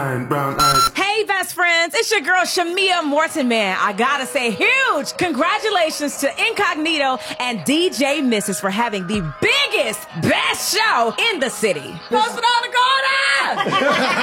brown eyes. Hey, best friends, it's your girl Shamia Morton, man. I gotta say huge congratulations to Incognito and DJ Mrs. for having the biggest, best show in the city. Post it on the corner!